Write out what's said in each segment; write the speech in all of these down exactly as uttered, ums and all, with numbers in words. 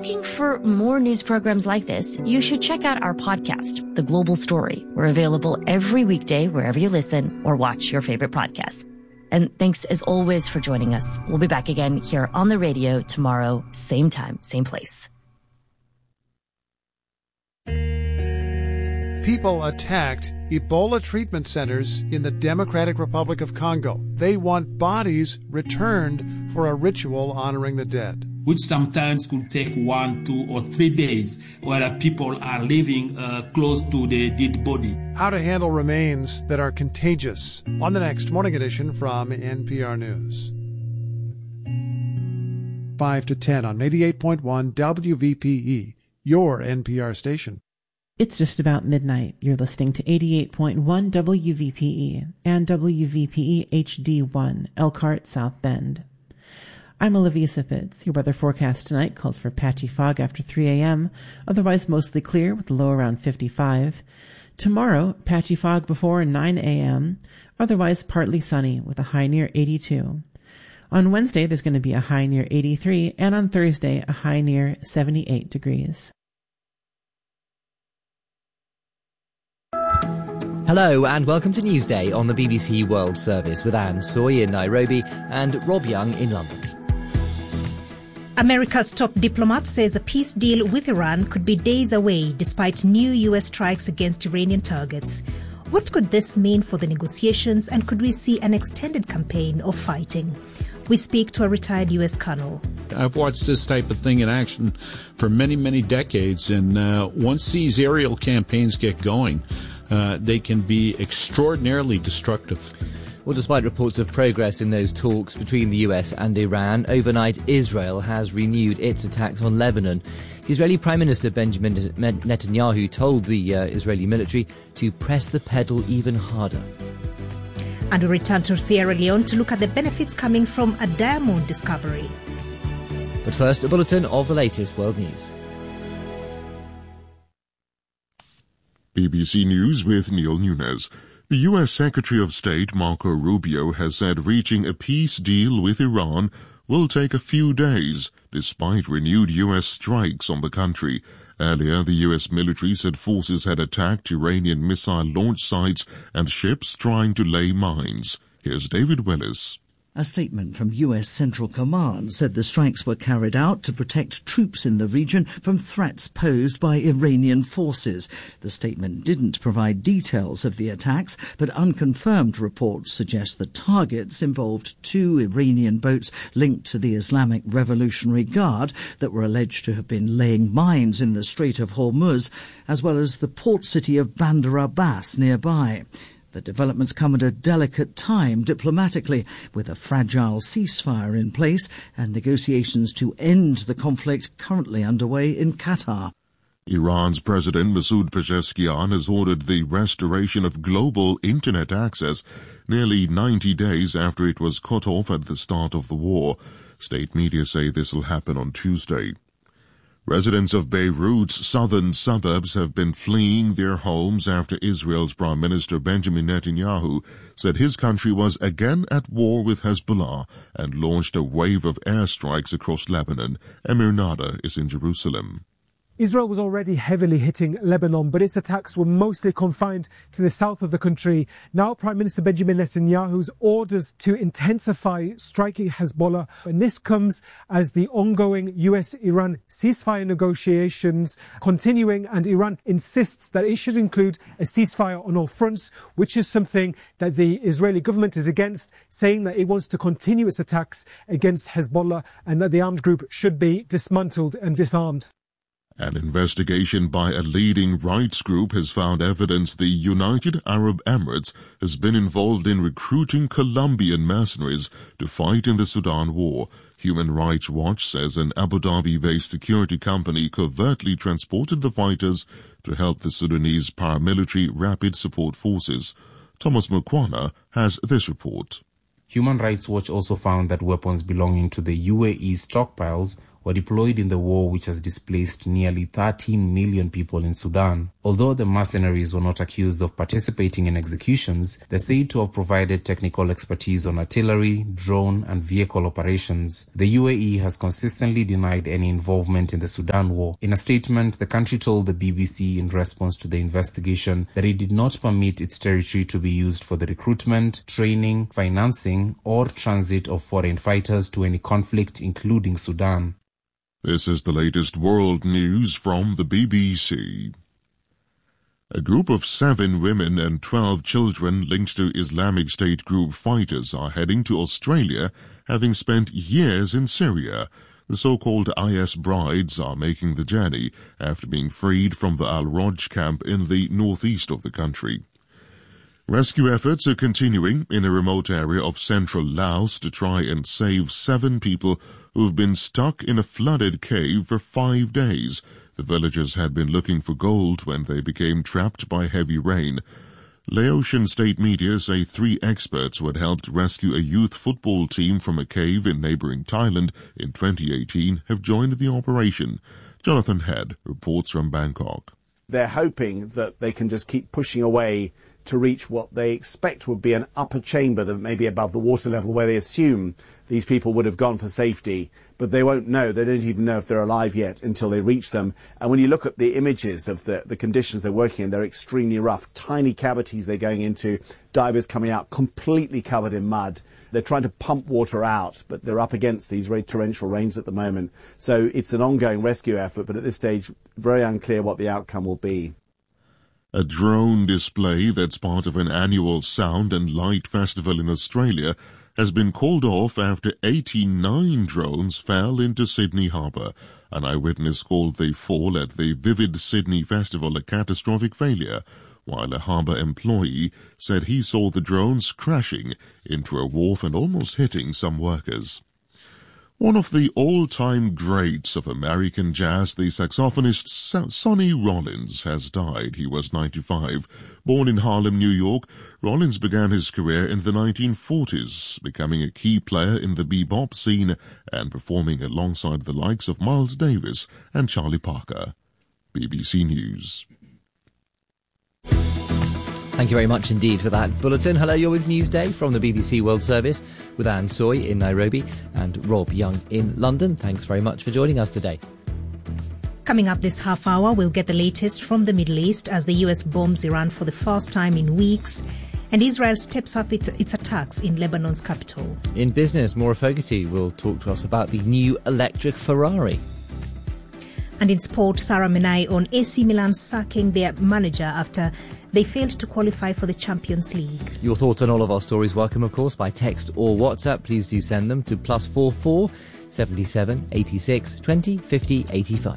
looking for more news programs like this, you should check out our podcast, The Global Story. We're available every weekday wherever you listen or watch your favorite podcasts. And thanks as always for joining us. We'll be back again here on the radio tomorrow, same time, same place. People attacked Ebola treatment centers in the Democratic Republic of Congo. They want bodies returned for a ritual honoring the dead, which sometimes could take one, two, or three days, where people are living uh, close to the dead body. How to handle remains that are contagious on the next Morning Edition from N P R News. five to ten on eighty-eight point one W V P E, your N P R station. It's just about midnight. You're listening to eighty-eight point one W V P E and W V P E H D one, Elkhart, South Bend. I'm Olivia Sippets. Your weather forecast tonight calls for patchy fog after three a.m., otherwise mostly clear with a low around fifty-five. Tomorrow, patchy fog before nine a.m., otherwise partly sunny with a high near eighty-two. On Wednesday, there's going to be a high near eighty-three, and on Thursday, a high near seventy-eight degrees. Hello and welcome to Newsday on the B B C World Service with Anne Soy in Nairobi and Rob Young in London. America's top diplomat says a peace deal with Iran could be days away despite new U S strikes against Iranian targets. What could this mean for the negotiations, and could we see an extended campaign of fighting? We speak to a retired U S colonel. I've watched this type of thing in action for many, many decades, and uh, once these aerial campaigns get going, Uh, they can be extraordinarily destructive. Well, despite reports of progress in those talks between the U S and Iran, overnight Israel has renewed its attacks on Lebanon. The Israeli Prime Minister Benjamin Netanyahu told the uh, Israeli military to press the pedal even harder. And we return to Sierra Leone to look at the benefits coming from a diamond discovery. But first, a bulletin of the latest world news. B B C News with Neil Nunes. The U S Secretary of State Marco Rubio has said reaching a peace deal with Iran will take a few days, despite renewed U S strikes on the country. Earlier, the U S military said forces had attacked Iranian missile launch sites and ships trying to lay mines. Here's David Willis. A statement from U S Central Command said the strikes were carried out to protect troops in the region from threats posed by Iranian forces. The statement didn't provide details of the attacks, but unconfirmed reports suggest the targets involved two Iranian boats linked to the Islamic Revolutionary Guard that were alleged to have been laying mines in the Strait of Hormuz, as well as the port city of Bandar Abbas nearby. The developments come at a delicate time diplomatically, with a fragile ceasefire in place and negotiations to end the conflict currently underway in Qatar. Iran's President Masoud Pezeshkian has ordered the restoration of global internet access nearly ninety days after it was cut off at the start of the war. State media say this will happen on Tuesday. Residents of Beirut's southern suburbs have been fleeing their homes after Israel's Prime Minister Benjamin Netanyahu said his country was again at war with Hezbollah and launched a wave of airstrikes across Lebanon. Emir Nada is in Jerusalem. Israel was already heavily hitting Lebanon, but its attacks were mostly confined to the south of the country. Now Prime Minister Benjamin Netanyahu's orders to intensify striking Hezbollah, and this comes as the ongoing U S Iran ceasefire negotiations continuing, and Iran insists that it should include a ceasefire on all fronts, which is something that the Israeli government is against, saying that it wants to continue its attacks against Hezbollah and that the armed group should be dismantled and disarmed. An investigation by a leading rights group has found evidence the United Arab Emirates has been involved in recruiting Colombian mercenaries to fight in the Sudan war. Human Rights Watch says an Abu Dhabi-based security company covertly transported the fighters to help the Sudanese paramilitary Rapid Support Forces. Thomas Mukwana has this report. Human Rights Watch also found that weapons belonging to the U A E stockpiles were deployed in the war which has displaced nearly thirteen million people in Sudan. Although the mercenaries were not accused of participating in executions, they're said to have provided technical expertise on artillery, drone, and vehicle operations. The U A E has consistently denied any involvement in the Sudan war. In a statement, the country told the B B C in response to the investigation that it did not permit its territory to be used for the recruitment, training, financing, or transit of foreign fighters to any conflict, including Sudan. This is the latest world news from the B B C. A group of seven women and twelve children linked to Islamic State group fighters are heading to Australia, having spent years in Syria. The so-called I S brides are making the journey after being freed from the Al-Roj camp in the northeast of the country. Rescue efforts are continuing in a remote area of central Laos to try and save seven people who've been stuck in a flooded cave for five days. The villagers had been looking for gold when they became trapped by heavy rain. Laotian state media say three experts who had helped rescue a youth football team from a cave in neighbouring Thailand in twenty eighteen have joined the operation. Jonathan Head reports from Bangkok. They're hoping that they can just keep pushing away to reach what they expect would be an upper chamber that may be above the water level, where they assume these people would have gone for safety, but they won't know. They don't even know if they're alive yet until they reach them. And when you look at the images of the, the conditions they're working in, they're extremely rough. Tiny cavities they're going into, divers coming out completely covered in mud. They're trying to pump water out, but they're up against these very torrential rains at the moment. So it's an ongoing rescue effort, but at this stage, very unclear what the outcome will be. A drone display that's part of an annual sound and light festival in Australia has been called off after eighty-nine drones fell into Sydney Harbour. An eyewitness called the fall at the Vivid Sydney Festival a catastrophic failure, while a harbour employee said he saw the drones crashing into a wharf and almost hitting some workers. One of the all-time greats of American jazz, the saxophonist Sonny Rollins, has died. He was ninety-five. Born in Harlem, New York, Rollins began his career in the nineteen forties, becoming a key player in the bebop scene and performing alongside the likes of Miles Davis and Charlie Parker. B B C News. Thank you very much indeed for that bulletin. Hello, you're with Newsday from the B B C World Service with Anne Soy in Nairobi and Rob Young in London. Thanks very much for joining us today. Coming up this half hour, we'll get the latest from the Middle East as the U S bombs Iran for the first time in weeks, and Israel steps up its, its attacks in Lebanon's capital. In business, Maura Fogarty will talk to us about the new electric Ferrari. And in sport, Sarah Menai on A C Milan sacking their manager after they failed to qualify for the Champions League. Your thoughts on all of our stories welcome, of course, by text or WhatsApp. Please do send them to plus four four seventy seven eighty six twenty fifty eighty five.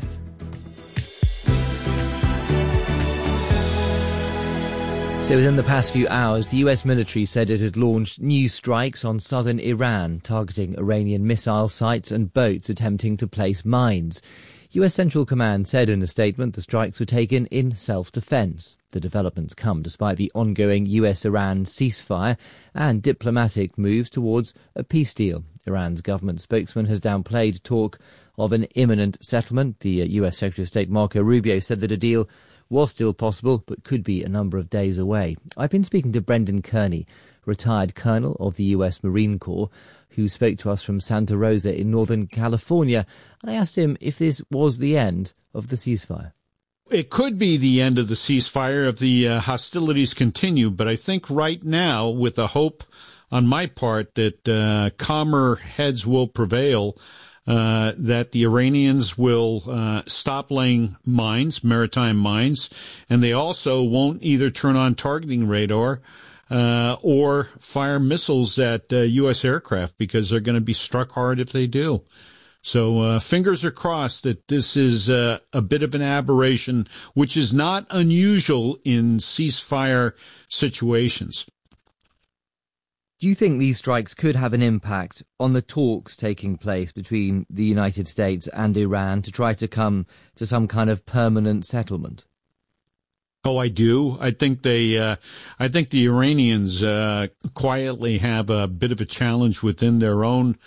So within the past few hours, the U S military said it had launched new strikes on southern Iran, targeting Iranian missile sites and boats attempting to place mines. U S Central Command said in a statement the strikes were taken in self-defence. The developments come despite the ongoing U S-Iran ceasefire and diplomatic moves towards a peace deal. Iran's government spokesman has downplayed talk of an imminent settlement. The U S Secretary of State Marco Rubio said that a deal was still possible but could be a number of days away. I've been speaking to Brendan Kearney, retired colonel of the U S Marine Corps, who spoke to us from Santa Rosa in Northern California, and I asked him if this was the end of the ceasefire. It could be the end of the ceasefire if the uh, hostilities continue, but I think right now, with a hope on my part that uh, calmer heads will prevail, uh, that the Iranians will uh, stop laying mines, maritime mines, and they also won't either turn on targeting radar Uh, or fire missiles at uh, U S aircraft, because they're going to be struck hard if they do. So uh, fingers are crossed that this is uh, a bit of an aberration, which is not unusual in ceasefire situations. Do you think these strikes could have an impact on the talks taking place between the United States and Iran to try to come to some kind of permanent settlement? Oh, I do. I think they, uh, I think the Iranians uh, quietly have a bit of a challenge within their own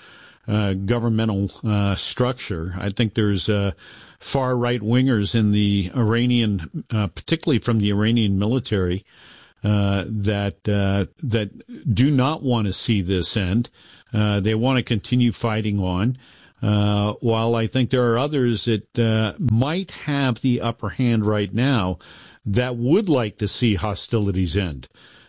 uh, governmental uh, structure. I think there's uh, far right wingers in the Iranian, uh, particularly from the Iranian military, uh, that uh, that do not want to see this end. Uh, they want to continue fighting on. Uh, while I think there are others that uh, might have the upper hand right now that would like to see hostilities end.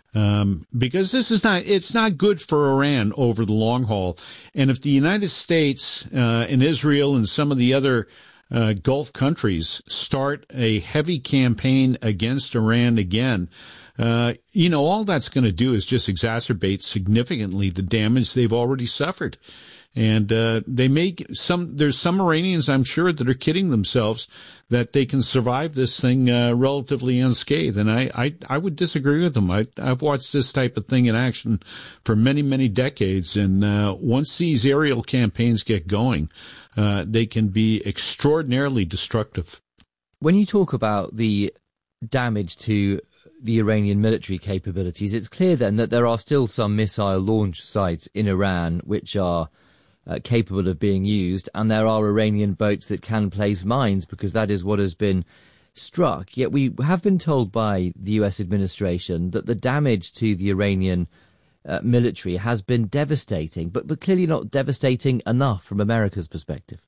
Um, because this is not, it's not good for Iran over the long haul. And if the United States, uh, and Israel and some of the other, uh, Gulf countries start a heavy campaign against Iran again, uh, you know, all that's going to do is just exacerbate significantly the damage they've already suffered. And, uh, they may, some, there's some Iranians, I'm sure, that are kidding themselves that they can survive this thing, uh, relatively unscathed. And I, I, I would disagree with them. I, I've watched this type of thing in action for many, many decades. And, uh, once these aerial campaigns get going, uh, they can be extraordinarily destructive. When you talk about the damage to the Iranian military capabilities, it's clear then that there are still some missile launch sites in Iran which are Uh, capable of being used, and there are Iranian boats that can place mines because that is what has been struck. Yet we have been told by the U S administration that the damage to the Iranian uh, military has been devastating, but, but clearly not devastating enough from America's perspective.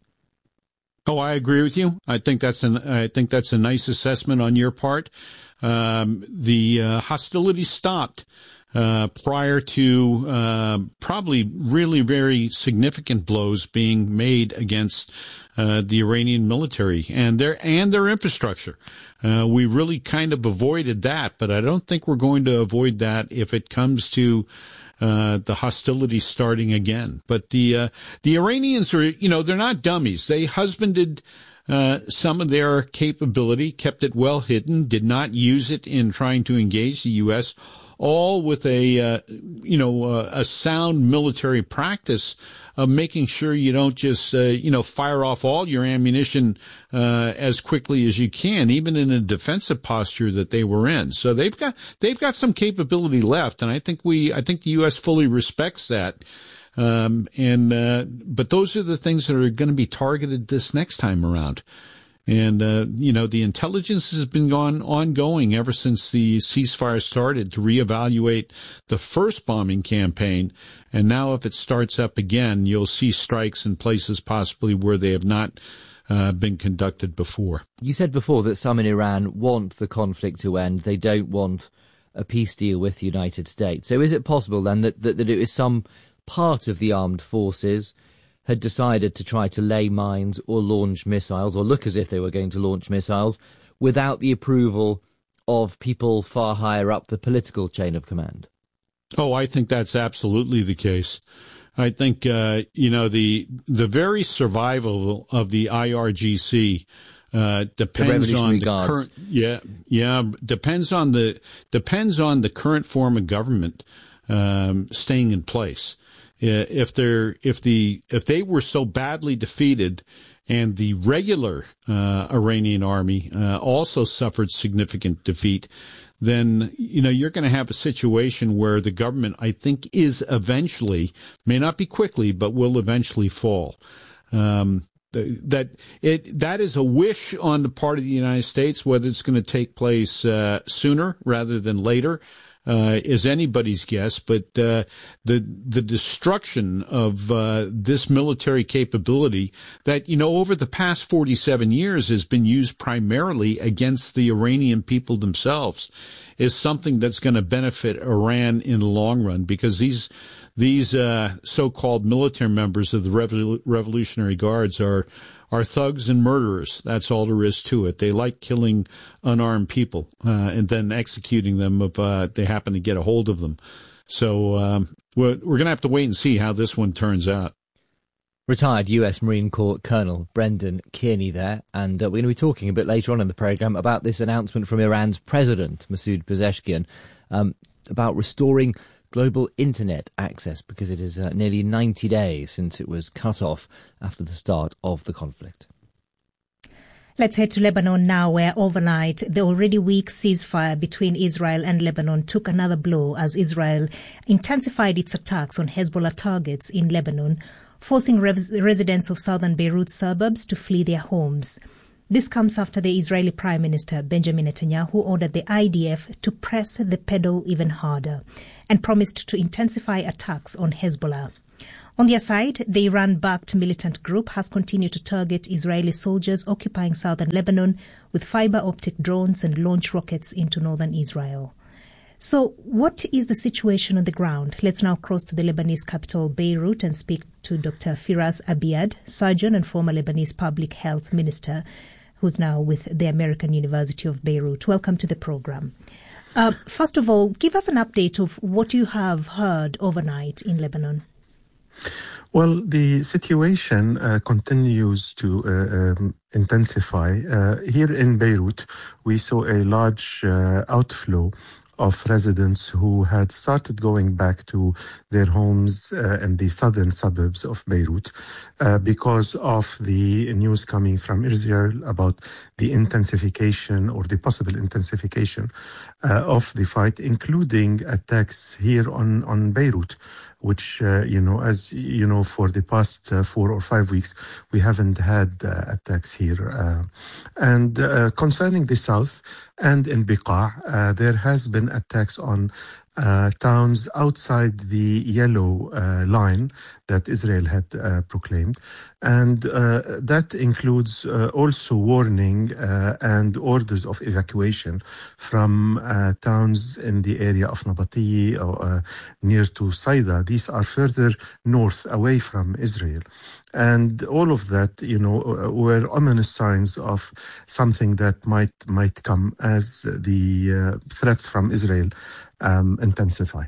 Oh, I agree with you. I think that's an I think that's a nice assessment on your part. Um, the uh, hostilities stopped Uh, prior to uh, probably really very significant blows being made against uh, the Iranian military and their and their infrastructure. Uh, we really kind of avoided that, but I don't think we're going to avoid that if it comes to uh, the hostilities starting again. But the uh, the Iranians are, you know, they're not dummies. They husbanded Uh, some of their capability, kept it well hidden, did not use it in trying to engage the U S, all with a, uh, you know, uh, a sound military practice of making sure you don't just, uh, you know, fire off all your ammunition uh, as quickly as you can, even in a defensive posture that they were in. So they've got they've got some capability left, and I think we I think the U S fully respects that. Um, and, uh, but those are the things that are going to be targeted this next time around. And, uh, you know, the intelligence has been on, ongoing ever since the ceasefire started to reevaluate the first bombing campaign. And now if it starts up again, you'll see strikes in places possibly where they have not uh, been conducted before. You said before that some in Iran want the conflict to end. They don't want a peace deal with the United States. So is it possible then that, that, that it is some part of the armed forces had decided to try to lay mines or launch missiles or look as if they were going to launch missiles without the approval of people far higher up the political chain of command? Oh, I think that's absolutely the case. I think, uh, you know, the the very survival of the I R G C uh, depends the on the Guards. current, yeah, yeah, depends on the depends on the current form of government um, staying in place. If they're, if the, if they were so badly defeated and the regular, uh, Iranian army, uh, also suffered significant defeat, then, you know, you're going to have a situation where the government, I think, is eventually, may not be quickly, but will eventually fall. Um, that it, that is a wish on the part of the United States. Whether it's going to take place, uh, sooner rather than later, Uh, is anybody's guess, but uh, the the destruction of uh, this military capability that, you know, over the past forty-seven years has been used primarily against the Iranian people themselves is something that's going to benefit Iran in the long run, because these these uh, so-called military members of the Revol- Revolutionary Guards are are thugs and murderers. That's all there is to it. They like killing unarmed people uh, and then executing them if uh, they happen to get a hold of them. So um, we're, we're going to have to wait and see how this one turns out. Retired U S Marine Corps Colonel Brendan Kearney there, and uh, we're going to be talking a bit later on in the programme about this announcement from Iran's president, Masoud Pezeshkian, um, about restoring global internet access, because it is uh, nearly ninety days since it was cut off after the start of the conflict. Let's head to Lebanon now, where overnight the already weak ceasefire between Israel and Lebanon took another blow as Israel intensified its attacks on Hezbollah targets in Lebanon. forcing res- residents of southern Beirut suburbs to flee their homes. This comes after the Israeli Prime Minister Benjamin Netanyahu ordered the I D F to press the pedal even harder and promised to intensify attacks on Hezbollah. On their side, the Iran-backed militant group has continued to target Israeli soldiers occupying southern Lebanon with fiber-optic drones and launch rockets into northern Israel. So what is the situation on the ground? Let's now cross to the Lebanese capital, Beirut, and speak to Doctor Firas Abiad, surgeon and former Lebanese public health minister, who's now with the American University of Beirut. Welcome to the program. Uh, first of all, give us an update of what you have heard overnight in Lebanon. Well, the situation uh, continues to uh, um, intensify. Uh, here in Beirut, we saw a large uh, outflow of residents who had started going back to their homes uh, in the southern suburbs of Beirut uh, because of the news coming from Israel about the intensification or the possible intensification uh, of the fight, including attacks here on, on Beirut, which, uh, you know, as you know, for the past uh, four or five weeks, we haven't had uh, attacks here. Uh, and uh, concerning the south and in Beqa, uh, there has been attacks on uh, towns outside the yellow uh, line that Israel had uh, proclaimed. And uh, that includes uh, also warning uh, and orders of evacuation from uh, towns in the area of Nabatieh or uh, near to Saida. These are further north away from Israel. And all of that, you know, were ominous signs of something that might might come as the uh, threats from Israel um, intensify.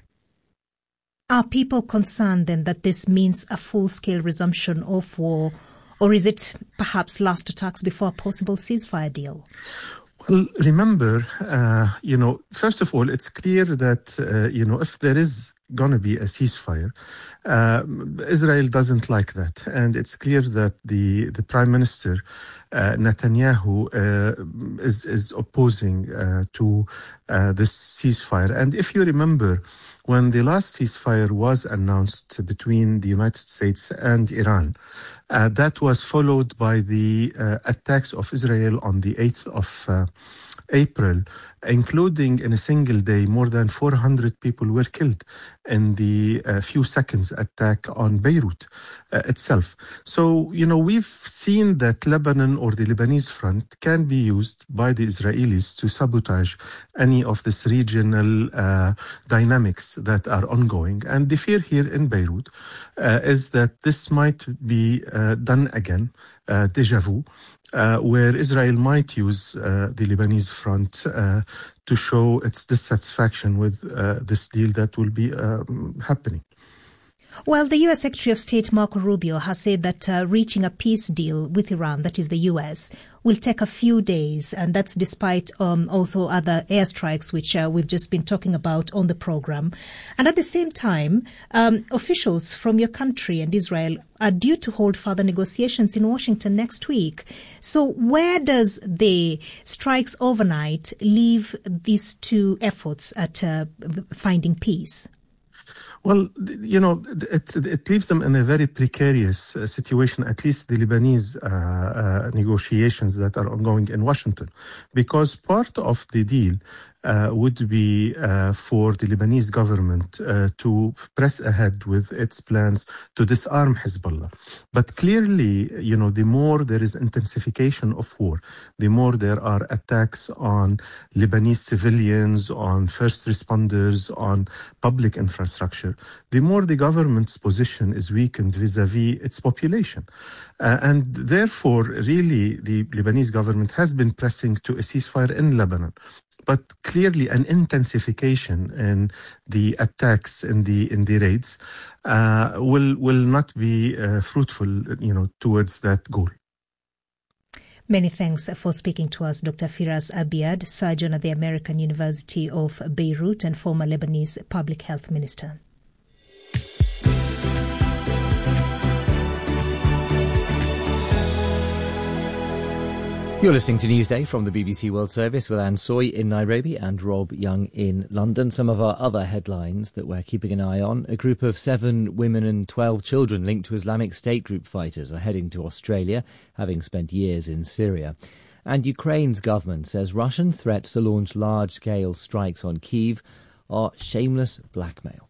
Are people concerned then that this means a full-scale resumption of war, or is it perhaps last attacks before a possible ceasefire deal? Well, remember, uh, you know, first of all, it's clear that, uh, you know, if there is going to be a ceasefire, uh, Israel doesn't like that. And it's clear that the, the Prime Minister, uh, Netanyahu, uh, is, is opposing uh, to uh, this ceasefire. And if you remember, when the last ceasefire was announced between the United States and Iran, uh, that was followed by the uh, attacks of Israel on the eighth of uh, April, including in a single day, more than four hundred people were killed in the uh, few seconds attack on Beirut uh, itself. So, you know, we've seen that Lebanon or the Lebanese front can be used by the Israelis to sabotage any of this regional uh, dynamics that are ongoing. And the fear here in Beirut uh, is that this might be uh, done again, uh, déjà vu. Uh, where Israel might use uh, the Lebanese front uh, to show its dissatisfaction with uh, this deal that will be um, happening. Well, the U S Secretary of State Marco Rubio has said that uh, reaching a peace deal with Iran, that is the U S, will take a few days, and that's despite um, also other airstrikes, which uh, we've just been talking about on the program. And at the same time, um, officials from your country and Israel are due to hold further negotiations in Washington next week. So where does the strikes overnight leave these two efforts at uh, finding peace? Well, you know, it, it leaves them in a very precarious uh, situation, at least the Lebanese uh, uh, negotiations that are ongoing in Washington, because part of the deal uh, would be uh, for the Lebanese government uh, to press ahead with its plans to disarm Hezbollah. But clearly, you know, the more there is intensification of war, the more there are attacks on Lebanese civilians, on first responders, on public infrastructure, the more the government's position is weakened vis-à-vis its population. Uh, and therefore, really, the Lebanese government has been pressing to a ceasefire in Lebanon. But clearly an intensification in the attacks in the in the raids uh, will will not be uh, fruitful, you know, towards that goal. Many thanks for speaking to us, Doctor Firas Abiad, surgeon at the American University of Beirut and former Lebanese public health minister. You're listening to Newsday from the B B C World Service with Anne Soy in Nairobi and Rob Young in London. Some of our other headlines that we're keeping an eye on. A group of seven women and twelve children linked to Islamic State group fighters are heading to Australia, having spent years in Syria. And Ukraine's government says Russian threats to launch large-scale strikes on Kyiv are shameless blackmail.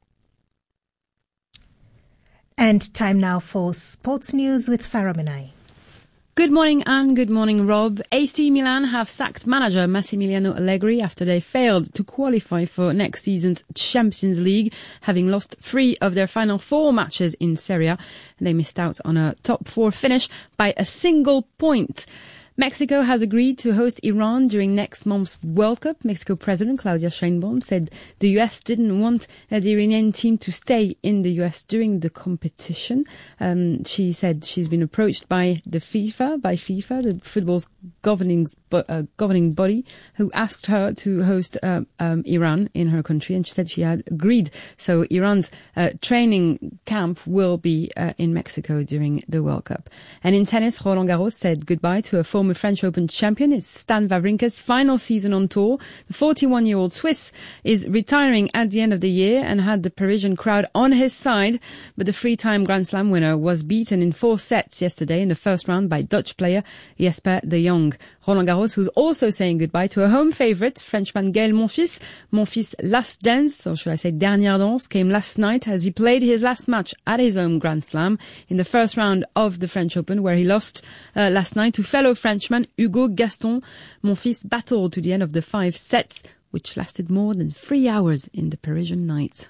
And time now for sports news with Sarah Minai. Good morning, Anne. Good morning, Rob. A C Milan have sacked manager Massimiliano Allegri after they failed to qualify for next season's Champions League, having lost three of their final four matches in Serie A. And they missed out on a top four finish by a single point. Mexico has agreed to host Iran during next month's World Cup. Mexico President Claudia Sheinbaum said the U S didn't want uh, the Iranian team to stay in the U S during the competition. Um, she said she's been approached by the FIFA, by FIFA, the football's governing uh, governing body, who asked her to host uh, um, Iran in her country, and she said she had agreed. So Iran's uh, training camp will be uh, in Mexico during the World Cup. And in tennis, Roland Garros said goodbye to a former French Open champion. It's Stan Wawrinka's final season on tour. The forty-one-year-old Swiss is retiring at the end of the year and had the Parisian crowd on his side. But the three-time Grand Slam winner was beaten in four sets yesterday in the first round by Dutch player Jesper de Jong. Roland Garros, who's also saying goodbye to a home favourite, Frenchman Gaël Monfils. Monfils' last dance, or should I say dernière danse, came last night as he played his last match at his home Grand Slam in the first round of the French Open, where he lost uh, last night to fellow Frenchman Hugo Gaston. Monfils battled to the end of the five sets, which lasted more than three hours in the Parisian night.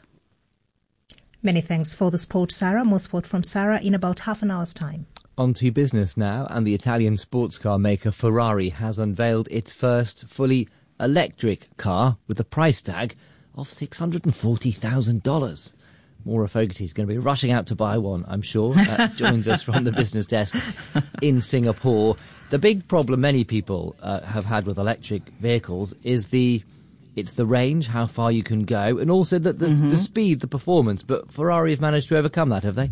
Many thanks for the sport, Sarah. More sport from Sarah in about half an hour's time. On to business now, and the Italian sports car maker Ferrari has unveiled its first fully electric car with a price tag of six hundred forty thousand dollars. Maura Fogarty is going to be rushing out to buy one, I'm sure. Uh, joins us from the business desk in Singapore. The big problem many people uh, have had with electric vehicles is the it's the range, how far you can go, and also the, the, mm-hmm. the speed, the performance. But Ferrari have managed to overcome that, have they?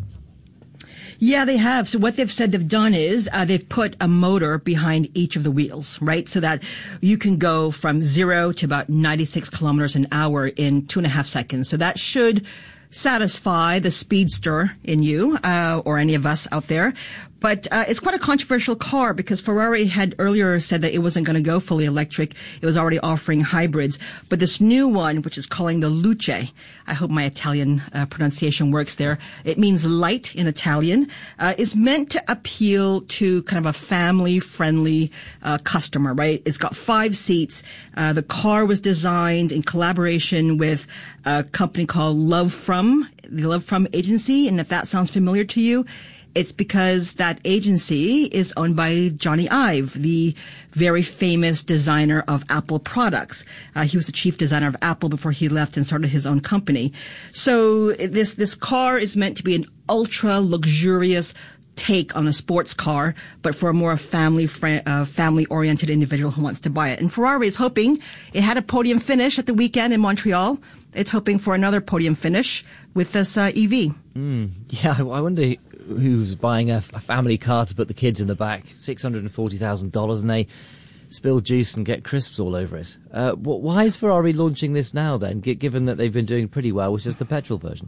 Yeah, they have. So what they've said they've done is uh, they've put a motor behind each of the wheels, right? So that you can go from zero to about ninety-six kilometers an hour in two and a half seconds. So that should satisfy the speedster in you, uh, or any of us out there. But uh, it's quite a controversial car because Ferrari had earlier said that it wasn't going to go fully electric. It was already offering hybrids. But this new one, which is calling the Luce, I hope my Italian uh, pronunciation works there. It means light in Italian, uh, is meant to appeal to kind of a family-friendly uh, customer, right? It's got five seats. Uh, the car was designed in collaboration with a company called Love From, the Love From agency. And if that sounds familiar to you, it's because that agency is owned by Johnny Ive, the very famous designer of Apple products. Uh, he was the chief designer of Apple before he left and started his own company. So this, this car is meant to be an ultra luxurious take on a sports car, but for a more family fr- uh, family-oriented individual who wants to buy it. And Ferrari is hoping, it had a podium finish at the weekend in Montreal. It's hoping for another podium finish with this uh, E V. Mm, yeah, I wonder who's buying a, a family car to put the kids in the back. six hundred forty thousand dollars, and they spill juice and get crisps all over it. Uh, why is Ferrari launching this now then, given that they've been doing pretty well with just the petrol version?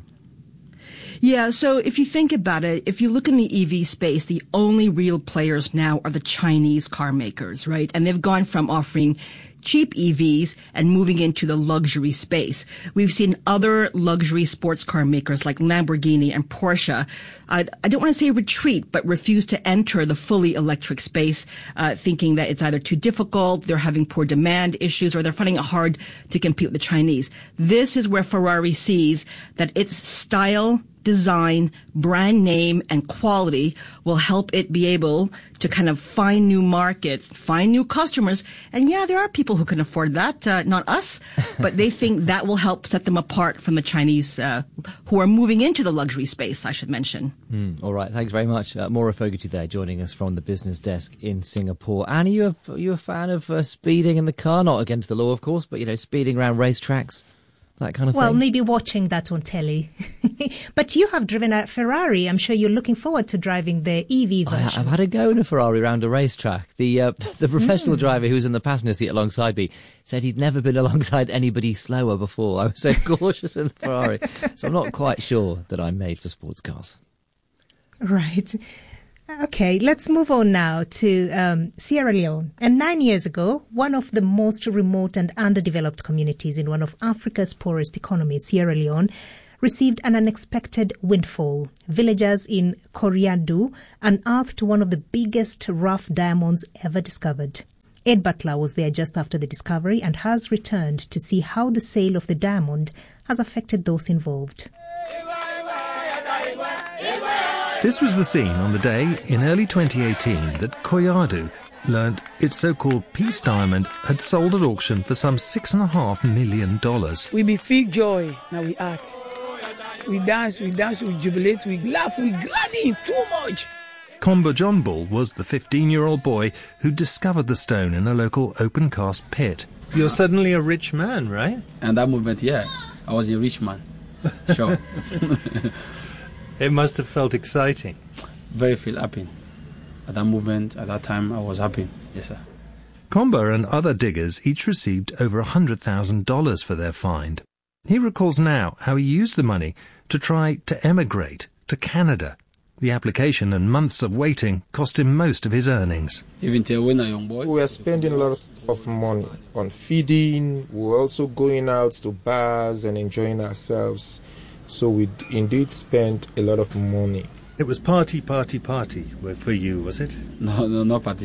Yeah, so if you think about it, if you look in the E V space, the only real players now are the Chinese car makers, right? And they've gone from offering cheap E Vs and moving into the luxury space. We've seen other luxury sports car makers like Lamborghini and Porsche, uh, I don't want to say retreat, but refuse to enter the fully electric space, uh, thinking that it's either too difficult, they're having poor demand issues, or they're finding it hard to compete with the Chinese. This is where Ferrari sees that its style, design, brand name, and quality will help it be able to kind of find new markets, find new customers. And yeah, there are people who can afford that, uh, not us, but they think that will help set them apart from the Chinese uh, who are moving into the luxury space, I should mention. Mm, all right, thanks very much. Uh, Maura Fogarty there joining us from the business desk in Singapore. Anne, are you a, are you a fan of uh, speeding in the car? Not against the law, of course, but, you know, speeding around racetracks? that kind of well, thing. Well, maybe watching that on telly. But you have driven a Ferrari. I'm sure you're looking forward to driving the E V version. I, I've had a go in a Ferrari around a racetrack. The uh, the professional mm. driver who was in the passenger seat alongside me said he'd never been alongside anybody slower before. I was so cautious in the Ferrari. So I'm not quite sure that I'm made for sports cars. Right. Okay, let's move on now to um, Sierra Leone. And nine years ago, one of the most remote and underdeveloped communities in one of Africa's poorest economies, Sierra Leone, received an unexpected windfall. Villagers in Koriadu unearthed one of the biggest rough diamonds ever discovered. Ed Butler was there just after the discovery and has returned to see how the sale of the diamond has affected those involved. This was the scene on the day in early twenty eighteen that Koyadu learned its so-called peace diamond had sold at auction for some six and a half million dollars. We be feel joy, now we act. We dance, we dance, we jubilate, we laugh, we gladdy too much. Komba John Bull was the fifteen-year-old boy who discovered the stone in a local open-cast pit. You're suddenly a rich man, right? And that moment, yeah, I was a rich man. Sure. It must have felt exciting. Very feel happy. At that moment, at that time, I was happy. Yes, sir. Komba and other diggers each received over one hundred thousand dollars for their find. He recalls now how he used the money to try to emigrate to Canada. The application and months of waiting cost him most of his earnings. Even till when a young boy, we were spending a lot of money on feeding. We were also going out to bars and enjoying ourselves. So we indeed spent a lot of money. It was party, party, party for you, was it? No, no, no party.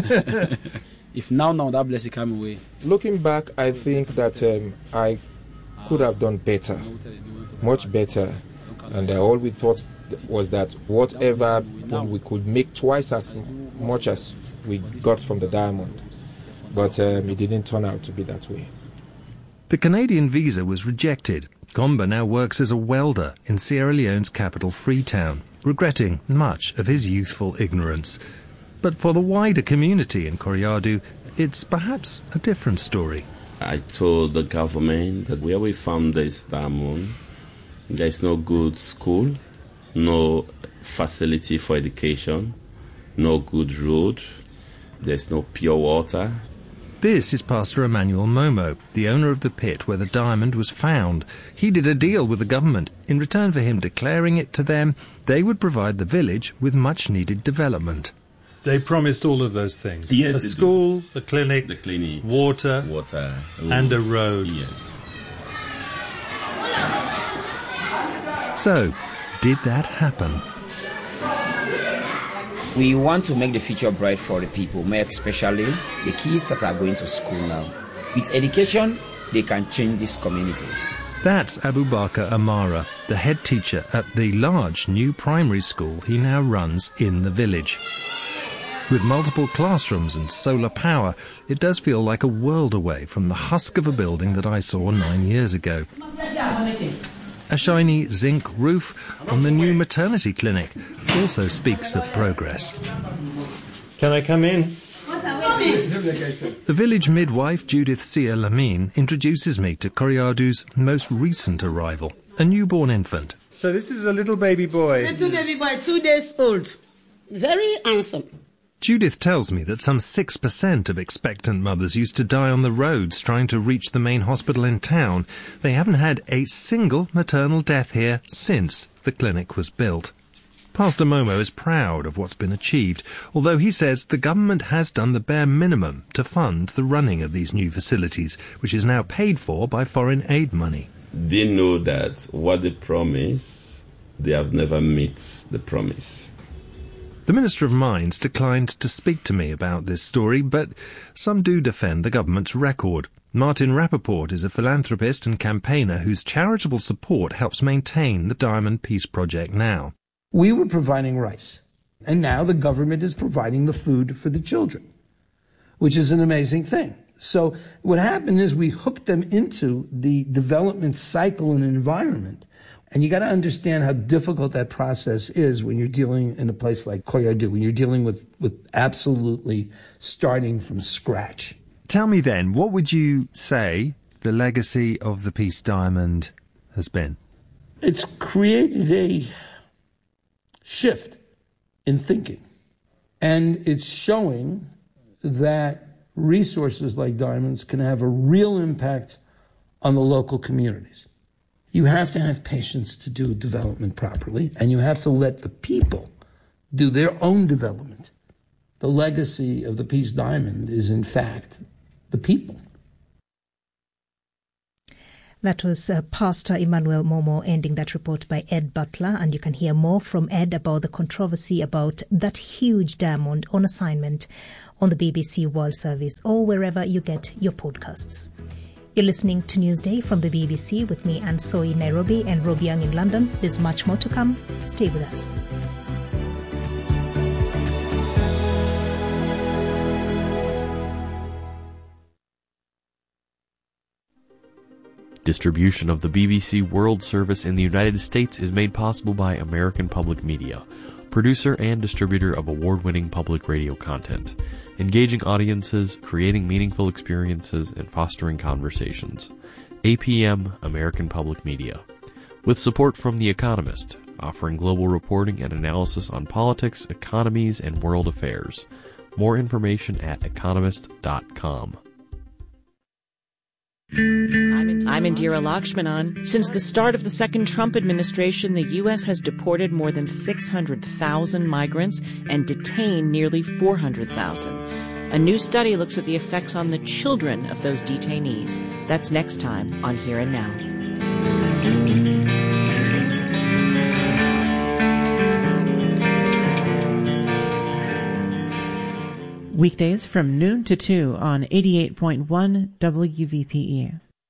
If now, now that blessing came away. Looking back, I think that um, I could have done better, much better. And uh, all we thought was that whatever we could make twice as much as we got from the diamond. But um, it didn't turn out to be that way. The Canadian visa was rejected. Komba now works as a welder in Sierra Leone's capital, Freetown, regretting much of his youthful ignorance. But for the wider community in Koriadu, it's perhaps a different story. I told the government that where we found this diamond, there's no good school, no facility for education, no good road, there's no pure water. This is Pastor Emmanuel Momo, the owner of the pit where the diamond was found. He did a deal with the government. In return for him declaring it to them, they would provide the village with much-needed development. They promised all of those things. Yes, a school, do. a clinic, the clinic, water, water oh, and a road. Yes. So, did that happen? We want to make the future bright for the people, more especially the kids that are going to school now. With education, they can change this community. That's Abubakar Amara, the head teacher at the large new primary school he now runs in the village. With multiple classrooms and solar power, it does feel like a world away from the husk of a building that I saw nine years ago. A shiny zinc roof on the new maternity clinic also speaks of progress. Can I come in? The village midwife, Judith Sia Lamine, introduces me to Koriadu's most recent arrival, a newborn infant. So this is a little baby boy. Little baby boy, two days old. Very handsome. Judith tells me that some six percent of expectant mothers used to die on the roads trying to reach the main hospital in town. They haven't had a single maternal death here since the clinic was built. Pastor Momo is proud of what's been achieved, although he says the government has done the bare minimum to fund the running of these new facilities, which is now paid for by foreign aid money. They know that what they promise, they have never met the promise. The Minister of Mines declined to speak to me about this story, but some do defend the government's record. Martin Rappaport is a philanthropist and campaigner whose charitable support helps maintain the Diamond Peace Project now. We were providing rice, and now the government is providing the food for the children, which is an amazing thing. So what happened is we hooked them into the development cycle and environment. And you got to understand how difficult that process is when you're dealing in a place like Koyadu, when you're dealing with, with absolutely starting from scratch. Tell me then, what would you say the legacy of the Peace Diamond has been? It's created a shift in thinking, and it's showing that resources like diamonds can have a real impact on the local communities. You have to have patience to do development properly, and you have to let the people do their own development. The legacy of the Peace Diamond is, in fact, the people. That was uh, Pastor Emmanuel Momo ending that report by Ed Butler, and you can hear more from Ed about the controversy about that huge diamond on assignment on the B B C World Service or wherever you get your podcasts. You're listening to Newsday from the B B C with me, Anne Soy in Nairobi and Rob Young in London. There's much more to come. Stay with us. Distribution of the B B C World Service in the United States is made possible by American Public Media, producer and distributor of award-winning public radio content, engaging audiences, creating meaningful experiences, and fostering conversations. A P M, American Public Media. With support from The Economist, offering global reporting and analysis on politics, economies, and world affairs. More information at economist dot com. I'm Indira Lakshmanan. Since the start of the second Trump administration, the U S has deported more than six hundred thousand migrants and detained nearly four hundred thousand. A new study looks at the effects on the children of those detainees. That's next time on Here and Now. Weekdays from noon to two on eighty-eight point one W V P E.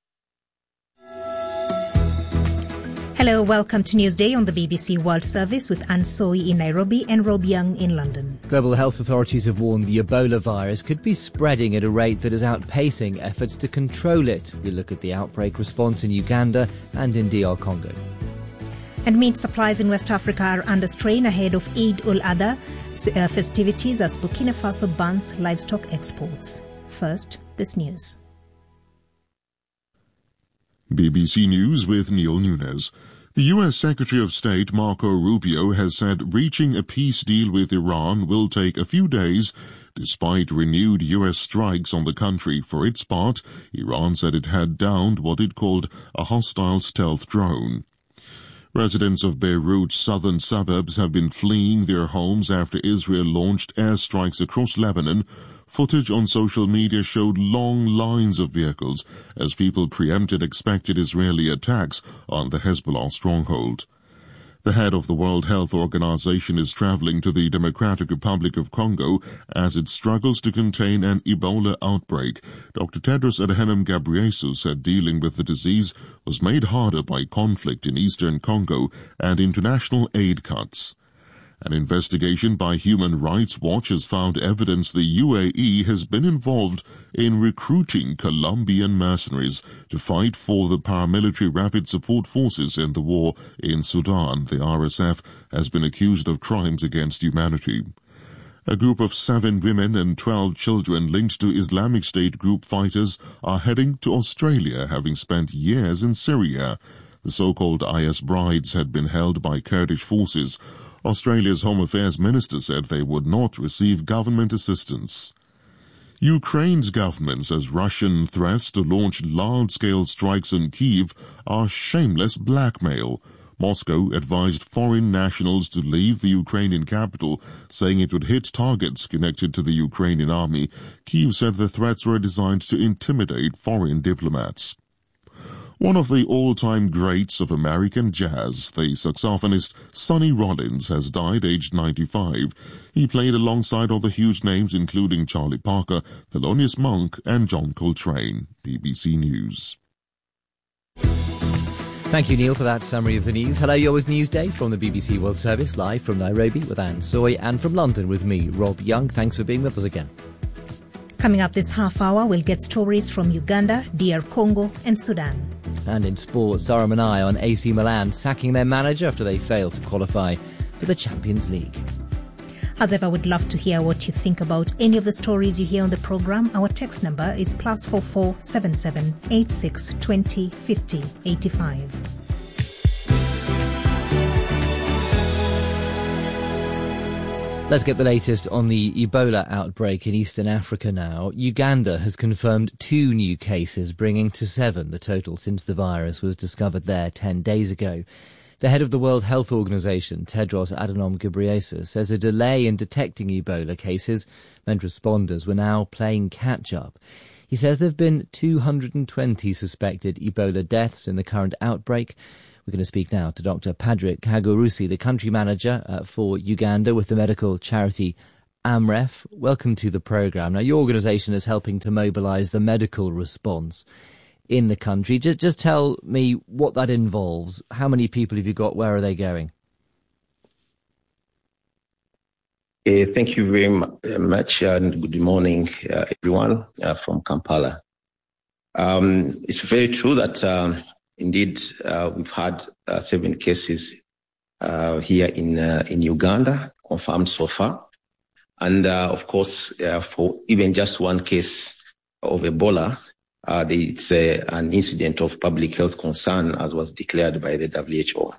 Hello, welcome to Newsday on the B B C World Service with Anne Soy in Nairobi and Rob Young in London. Global health authorities have warned the Ebola virus could be spreading at a rate that is outpacing efforts to control it. We look at the outbreak response in Uganda and in D R Congo. And meat supplies in West Africa are under strain ahead of Eid ul-Adha uh, festivities as Burkina Faso bans livestock exports. First, this news. B B C News with Neil Nunes. The U S Secretary of State Marco Rubio has said reaching a peace deal with Iran will take a few days, despite renewed U S strikes on the country. For its part, Iran said it had downed what it called a hostile stealth drone. Residents of Beirut's southern suburbs have been fleeing their homes after Israel launched airstrikes across Lebanon. Footage on social media showed long lines of vehicles as people preempted expected Israeli attacks on the Hezbollah stronghold. The head of the World Health Organization is traveling to the Democratic Republic of Congo as it struggles to contain an Ebola outbreak. Doctor Tedros Adhanom Ghebreyesus said dealing with the disease was made harder by conflict in eastern Congo and international aid cuts. An investigation by Human Rights Watch has found evidence the U A E has been involved in recruiting Colombian mercenaries to fight for the paramilitary Rapid Support Forces in the war in Sudan. The R S F has been accused of crimes against humanity. A group of seven women and twelve children linked to Islamic State group fighters are heading to Australia, having spent years in Syria. The so-called I S brides had been held by Kurdish forces. Australia's Home Affairs Minister said they would not receive government assistance. Ukraine's government says Russian threats to launch large-scale strikes on Kyiv are shameless blackmail. Moscow advised foreign nationals to leave the Ukrainian capital, saying it would hit targets connected to the Ukrainian army. Kyiv said the threats were designed to intimidate foreign diplomats. One of the all-time greats of American jazz, the saxophonist Sonny Rollins, has died aged ninety-five. He played alongside other huge names including Charlie Parker, Thelonious Monk and John Coltrane. B B C News. Thank you, Neil, for that summary of the news. Hello, you're with Newsday from the B B C World Service, live from Nairobi with Anne Soy, and from London with me, Rob Young. Thanks for being with us again. Coming up this half hour, we'll get stories from Uganda, D R Congo and Sudan. And in sports, Zara Manai on A C Milan sacking their manager after they failed to qualify for the Champions League. As ever, I would love to hear what you think about any of the stories you hear on the program. Our text number is plus four four seven seven eight six twenty fifty eighty five. Let's get the latest on the Ebola outbreak in Eastern Africa now. Uganda has confirmed two new cases, bringing to seven the total since the virus was discovered there ten days ago. The head of the World Health Organization, Tedros Adhanom Ghebreyesus, says a delay in detecting Ebola cases meant responders were now playing catch-up. He says there have been two hundred twenty suspected Ebola deaths in the current outbreak. We're going to speak now to Doctor Patrick Kagorusi, the country manager uh, for Uganda with the medical charity AMREF. Welcome to the programme. Now, your organisation is helping to mobilise the medical response in the country. Just, just tell me what that involves. How many people have you got? Where are they going? Uh, thank you very much, and good morning, uh, everyone uh, from Kampala. Um, it's very true that... Um, Indeed, uh, we've had uh, seven cases uh, here in uh, in Uganda confirmed so far, and uh, of course, uh, for even just one case of Ebola, uh, it's uh, an incident of public health concern, as was declared by the W H O.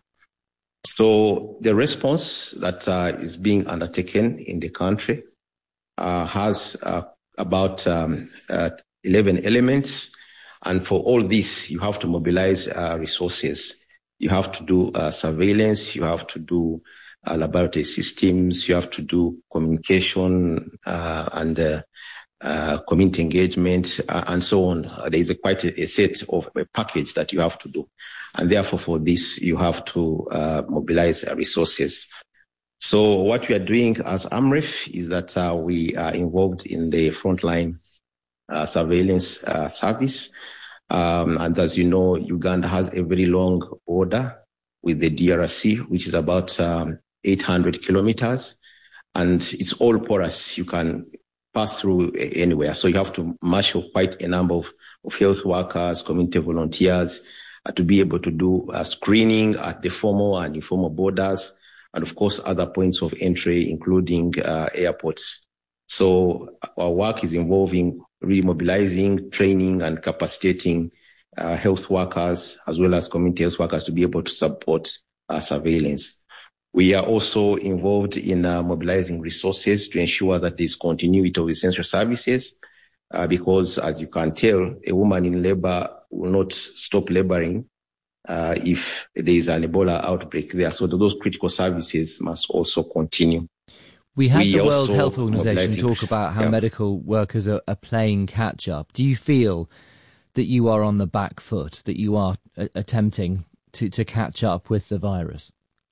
So the response that uh, is being undertaken in the country uh, has uh, about um, uh, eleven elements. And for all this, you have to mobilize uh, resources. You have to do uh, surveillance. You have to do uh, laboratory systems. You have to do communication uh, and uh, uh, community engagement uh, and so on. Uh, there is a quite a, a set of a package that you have to do. And therefore, for this, you have to uh, mobilize uh, resources. So what we are doing as AMREF is that uh, we are involved in the frontline Uh, surveillance uh, service. Um, and as you know, Uganda has a very long border with the D R C, which is about um, eight hundred kilometers. And it's all porous. You can pass through anywhere. So you have to marshal quite a number of, of health workers, community volunteers, uh, to be able to do uh, screening at the formal and informal borders. And of course, other points of entry, including uh, airports. So our work is involving remobilizing, training and capacitating uh, health workers as well as community health workers to be able to support uh, surveillance. We are also involved in uh, mobilizing resources to ensure that there's continuity of essential services uh, because, as you can tell, a woman in labor will not stop laboring uh, if there is an Ebola outbreak there. So those critical services must also continue. We had we the World Health Organization talk about how yeah. medical workers are, are playing catch-up. Do you feel that you are on the back foot, that you are a- attempting to, to catch up with the virus?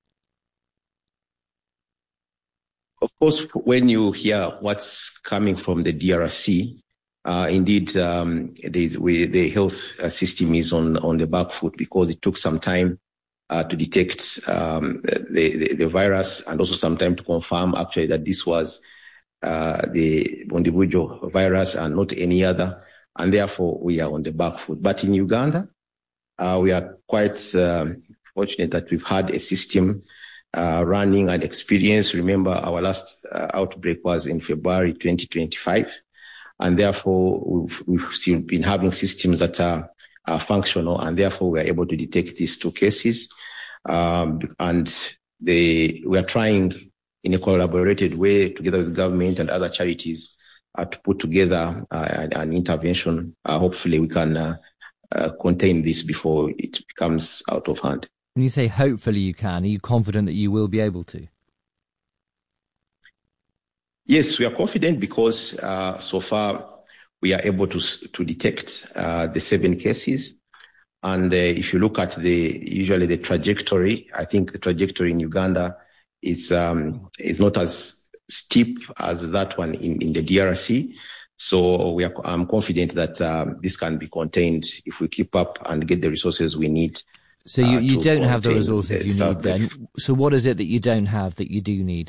Of course, when you hear what's coming from the D R C, uh, indeed, um, we, the health system is on, on the back foot because it took some time Uh, to detect um, the, the, the virus and also some time to confirm actually that this was uh, the Bundibugyo virus and not any other. And therefore, we are on the back foot. But in Uganda, uh, we are quite uh, fortunate that we've had a system uh, running and experience. Remember, our last uh, outbreak was in February twenty twenty-five. And therefore, we've, we've still been having systems that are are functional, and therefore we are able to detect these two cases. Um, and they, we are trying in a collaborated way together with the government and other charities uh, to put together uh, an, an intervention. Uh, hopefully we can uh, uh, contain this before it becomes out of hand. When you say hopefully you can, are you confident that you will be able to? Yes, we are confident because uh, so far we are able to to detect uh, the seven cases. And uh, if you look at the usually the trajectory, I think the trajectory in Uganda is um, is not as steep as that one in, in the D R C. So we are, I'm confident that um, this can be contained if we keep up and get the resources we need. So you, you uh, don't have the resources the you need then. So what is it that you don't have that you do need?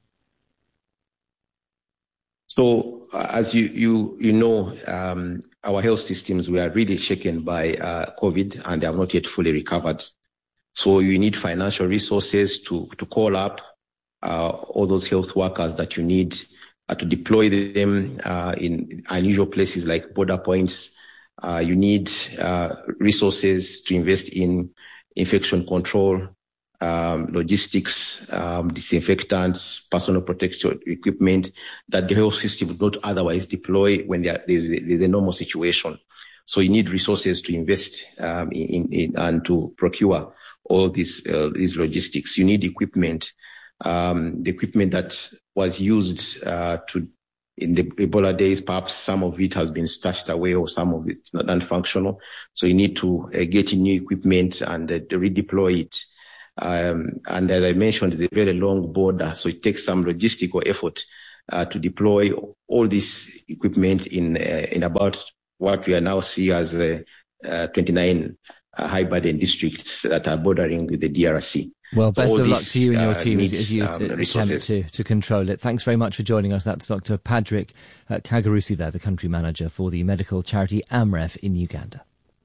So, uh, as you, you, you know, um, our health systems were really shaken by uh, COVID and they have not yet fully recovered. So you need financial resources to, to call up uh, all those health workers that you need uh, to deploy them uh, in unusual places like border points. Uh, you need uh, resources to invest in infection control, um, logistics, um, disinfectants, personal protective equipment that the health system would not otherwise deploy when there, there's, a, there's a normal situation. So you need resources to invest um, in, in and to procure all these uh, these logistics. You need equipment, um, the equipment that was used uh, to in the Ebola days. Perhaps some of it has been stashed away, or some of it's not non-functional. So you need to uh, get in new equipment and uh, redeploy it. Um, and as I mentioned, it's a very long border, so it takes some logistical effort uh, to deploy all this equipment in uh, in about what we are now see as uh, uh, twenty-nine uh, high burden districts that are bordering with the D R C. Well, best so of luck this, to you and your uh, team needs, as you um, attempt to, to control it. Thanks very much for joining us. That's Doctor Patrick uh, Kagarusi there, the country manager for the medical charity Amref in Uganda.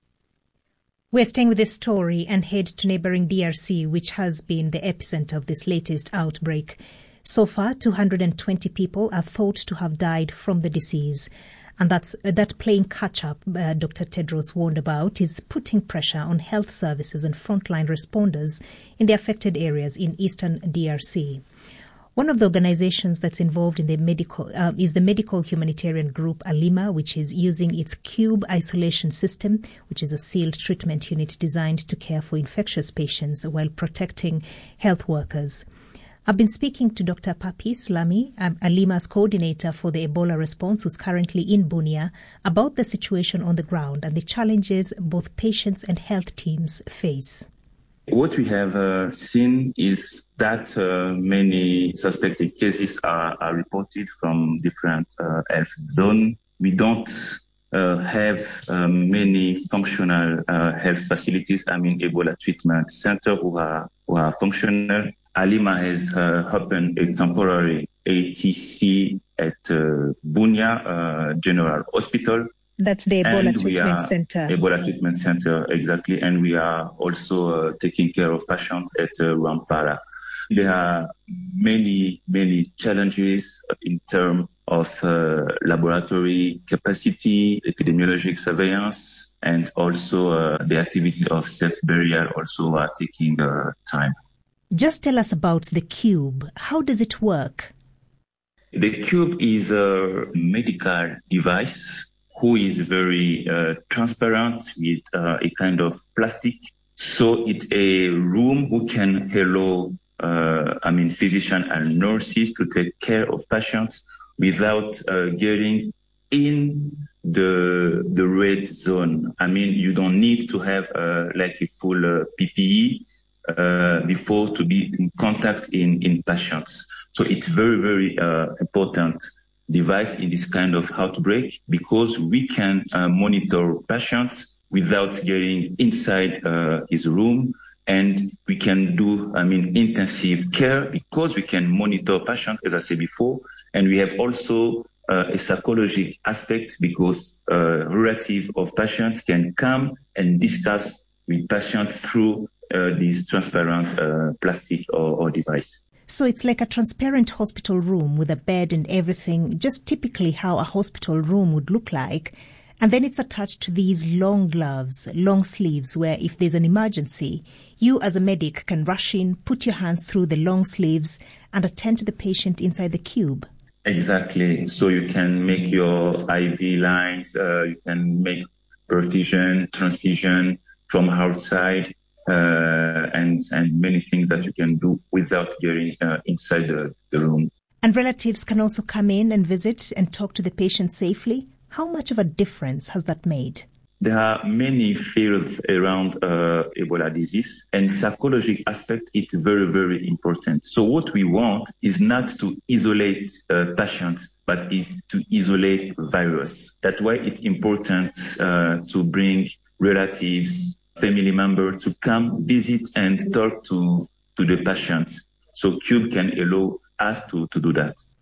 We're staying with this story and head to neighbouring D R C, which has been the epicenter of this latest outbreak. So far, two hundred twenty people are thought to have died from the disease. And that's uh, that playing catch-up uh, Doctor Tedros warned about is putting pressure on health services and frontline responders in the affected areas in eastern D R C. One of the organizations that's involved in the medical uh, is the medical humanitarian group Alima, which is using its Cube isolation system, which is a sealed treatment unit designed to care for infectious patients while protecting health workers. I've been speaking to Doctor Papis Lamy, um, Alima's coordinator for the Ebola response, who's currently in Bunia, about the situation on the ground and the challenges both patients and health teams face. What we have uh, seen is that uh, many suspected cases are, are reported from different uh, health zones. We don't uh, have um, many functional uh, health facilities, I mean Ebola treatment center who are, who are functional. Alima has uh, opened a temporary A T C at uh, Bunia uh, General Hospital. That's the Ebola and Treatment are, Center. Ebola Treatment Center, exactly. And we are also uh, taking care of patients at uh, Rampara. There are many, many challenges in terms of uh, laboratory capacity, epidemiologic surveillance, and also uh, the activity of self-burial also are taking uh, time. Just tell us about the Cube. How does it work? The Cube is a medical device who is very uh, transparent with uh, a kind of plastic. So it's a room who can allow, uh, I mean, physicians and nurses to take care of patients without uh, getting in the the red zone. I mean, you don't need to have uh, like a full uh, P P E uh, before to be in contact in, in patients. So it's very, very uh, important device in this kind of outbreak because we can uh, monitor patients without getting inside uh, his room, and we can do, I mean, intensive care because we can monitor patients, as I said before, and we have also uh, a psychological aspect because uh, relatives of patients can come and discuss with patients through uh, this transparent uh, plastic or, or device. So it's like a transparent hospital room with a bed and everything, just typically how a hospital room would look like. And then it's attached to these long gloves, long sleeves, where if there's an emergency, you as a medic can rush in, put your hands through the long sleeves and attend to the patient inside the cube. Exactly. So you can make your I V lines, uh, you can make perfusion, transfusion from outside. Uh, and and many things that you can do without getting uh, inside the, the room. And relatives can also come in and visit and talk to the patient safely. How much of a difference has that made? There are many fields around uh, Ebola disease, and psychological aspect is very, very important. So what we want is not to isolate uh, patients, but is to isolate virus. That's why it's important uh, to bring relatives, family member to come visit and talk to, to the patients. So Cube can allow us to, to do that.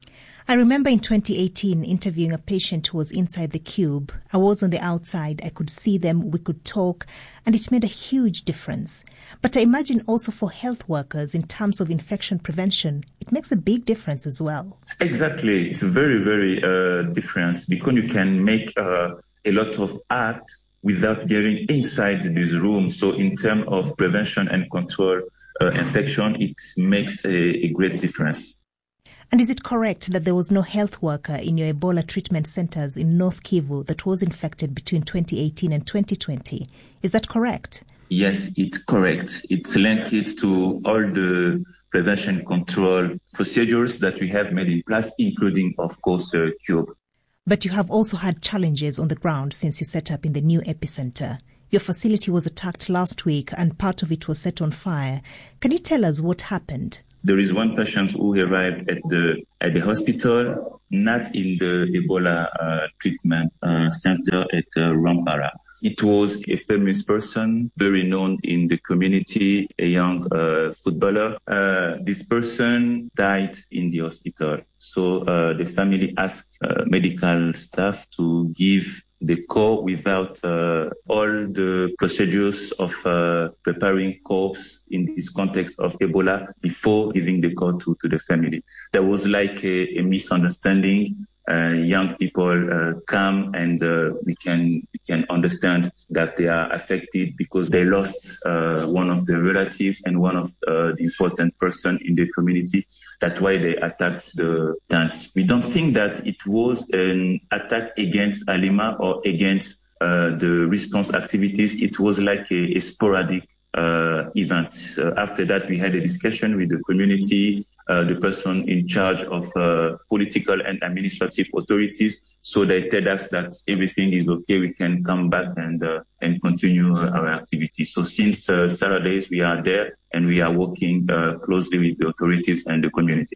I remember in twenty eighteen interviewing a patient who was inside the cube. I was on the outside. I could see them. We could talk. And it made a huge difference. But I imagine also for health workers in terms of infection prevention, it makes a big difference as well. Exactly. It's a very, very uh, difference because you can make uh, a lot of act without getting inside this room. So in terms of prevention and control uh, infection, it makes a, a great difference. And is it correct that there was no health worker in your Ebola treatment centers in North Kivu that was infected between twenty eighteen and twenty twenty? Is that correct? Yes, it's correct. It's linked to all the prevention control procedures that we have made in place, including, of course, uh, CUBE. But you have also had challenges on the ground since you set up in the new epicenter. Your facility was attacked last week and part of it was set on fire. Can you tell us what happened? There is one patient who arrived at the at the hospital, not in the Ebola uh, treatment uh, center at uh, Rampara. It was a famous person, very known in the community, a young uh, footballer. Uh, this person died in the hospital. So uh, the family asked uh, medical staff to give the corps without uh, all the procedures of uh, preparing corpse in this context of Ebola before giving the corps to, to the family. There was like a, a misunderstanding. Uh, young people uh, come and uh, we can we can understand that they are affected because they lost uh, one of their relatives and one of uh, the important person in the community. That's why they attacked the dance. We don't think that it was an attack against Alima or against uh, the response activities. It was like a, a sporadic uh, event. Uh, after that, we had a discussion with the community, Uh, the person in charge of uh, political and administrative authorities. So they tell us that everything is okay. We can come back and uh, and continue uh, our activity. So since uh, Saturdays, we are there and we are working uh, closely with the authorities and the community.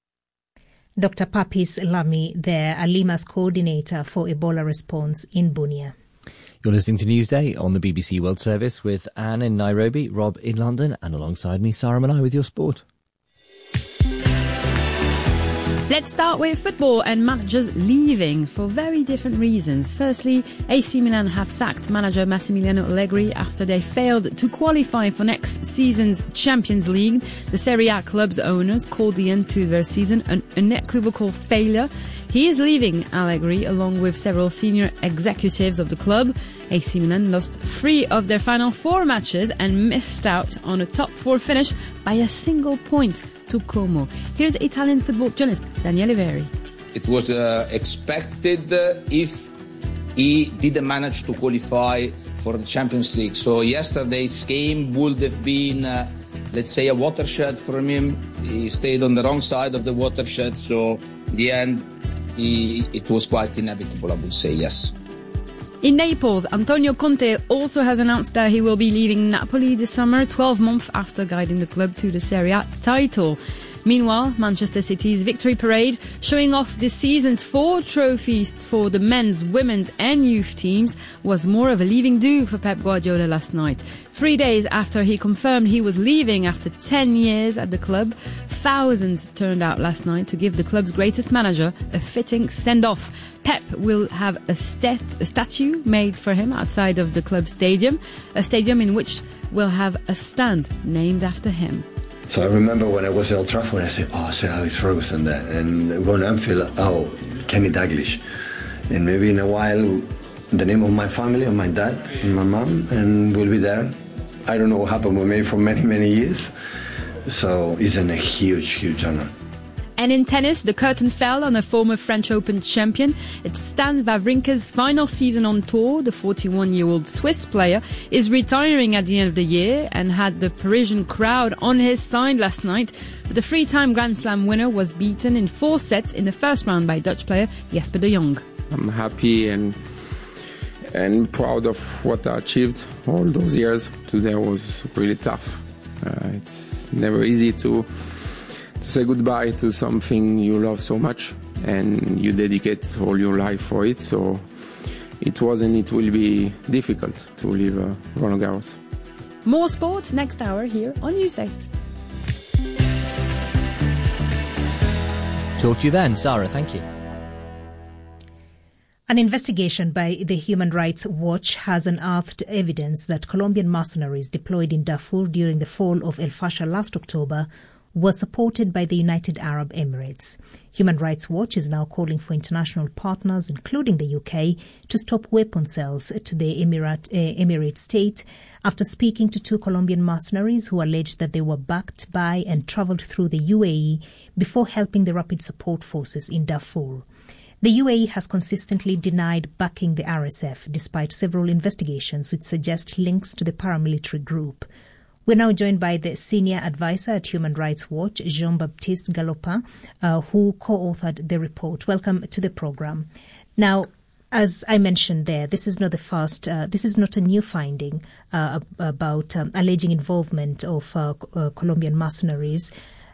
Doctor Papis Lamy there, Alima's coordinator for Ebola response in Bunia. You're listening to Newsday on the B B C World Service with Anne in Nairobi, Rob in London, and alongside me, Sarah Manai with your sport. Let's start with football and managers leaving for very different reasons. Firstly, A C Milan have sacked manager Massimiliano Allegri after they failed to qualify for next season's Champions League. The Serie A club's owners called the end to their season an unequivocal failure. He is leaving Allegri along with several senior executives of the club. A C Milan lost three of their final four matches and missed out on a top four finish by a single point to Como. Here's Italian football journalist Daniele Veri. It was uh, expected uh, if he didn't manage to qualify for the Champions League. So yesterday's game would have been, uh, let's say, a watershed for him. He stayed on the wrong side of the watershed. So in the end, he, it was quite inevitable, I would say, yes. In Naples, Antonio Conte also has announced that he will be leaving Napoli this summer, twelve months after guiding the club to the Serie A title. Meanwhile, Manchester City's victory parade, showing off this season's four trophies for the men's, women's and youth teams, was more of a leaving do for Pep Guardiola last night. Three days after he confirmed he was leaving after ten years at the club, thousands turned out last night to give the club's greatest manager a fitting send-off. Pep will have a, stat- a statue made for him outside of the club stadium, a stadium in which will have a stand named after him. So I remember when I was at Old Trafford, I said, oh, Sir Alex Ferguson there. And going to Anfield, oh, Kenny Dalglish. And maybe in a while, the name of my family, of my dad and my mom, and we'll be there. I don't know what happened with me for many, many years. So it's a huge, huge honor. And in tennis, the curtain fell on a former French Open champion. It's Stan Wawrinka's final season on tour. The forty-one-year-old Swiss player is retiring at the end of the year and had the Parisian crowd on his side last night. But the three-time Grand Slam winner was beaten in four sets in the first round by Dutch player Jesper de Jong. I'm happy and and proud of what I achieved all those years. Today was really tough. Uh, it's never easy to... to say goodbye to something you love so much and you dedicate all your life for it. So it was and it will be difficult to leave uh, Roland Garros. More sport next hour here on Newsday. Talk to you then. Sarah, thank you. An investigation by the Human Rights Watch has unearthed evidence that Colombian mercenaries deployed in Darfur during the fall of El Fasher last October were supported by the United Arab Emirates. Human Rights Watch is now calling for international partners, including the U K, to stop weapon sales to the Emirate, uh, Emirate state after speaking to two Colombian mercenaries who alleged that they were backed by and travelled through the U A E before helping the Rapid Support Forces in Darfur. The U A E has consistently denied backing the R S F, despite several investigations which suggest links to the paramilitary group. We're now joined by the senior advisor at Human Rights Watch, Jean-Baptiste Galopin, uh, who co-authored the report. Welcome to the program. Now, as I mentioned there, this is not the first, uh, this is not a new finding uh, about um, alleging involvement of uh, uh, Colombian mercenaries.